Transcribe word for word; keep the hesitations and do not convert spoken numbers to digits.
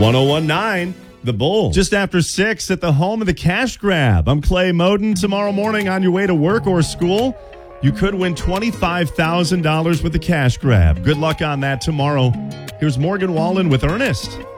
ten nineteen, The Bull. Just after six at the home of the cash grab. I'm Clay Moden. Tomorrow morning on your way to work or school, you could win twenty-five thousand dollars with the cash grab. Good luck on that tomorrow. Here's Morgan Wallen with Ernest.